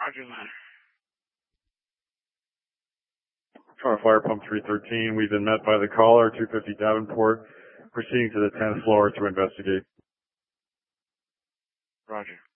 Roger that. Fire pump 313, we've been met by the caller, 250 Davenport, proceeding to the 10th floor to investigate. Roger.